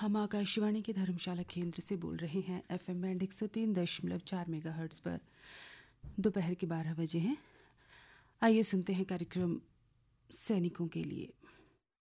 हम आकाशवाणी के धर्मशाला केंद्र से बोल रहे हैं। FM बैंड 103.4 मेगाहर्ट्ज़ पर दोपहर के 12 बजे हैं। आइए सुनते हैं कार्यक्रम सैनिकों के लिए।